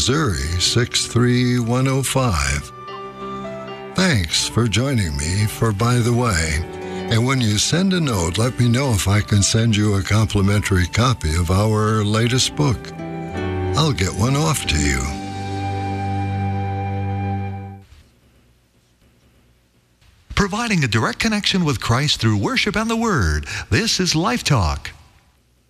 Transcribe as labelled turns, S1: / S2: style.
S1: Missouri 63105. Thanks for joining me for By the Way. And when you send a note, let me know if I can send you a complimentary copy of our latest book. I'll get one off to you.
S2: Providing a direct connection with Christ through worship and the Word. This is Life Talk.